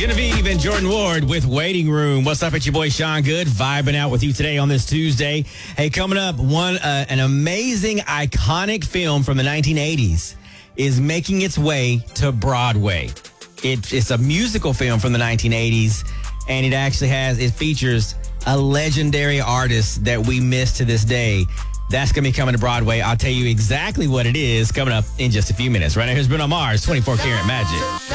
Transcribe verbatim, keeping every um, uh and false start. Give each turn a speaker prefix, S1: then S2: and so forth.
S1: Genevieve and Jordan Ward with Waiting Room. What's up? It's your boy Sean Good, vibing out with you today on this Tuesday. Hey, coming up, one uh, an amazing, iconic film from the nineteen eighties is making its way to Broadway. It, it's a musical film from the nineteen eighties, and it actually has, it features a legendary artist that we miss to this day. That's going to be coming to Broadway. I'll tell you exactly what it is coming up in just a few minutes. Right now, here's Bruno Mars, twenty-four karat Magic.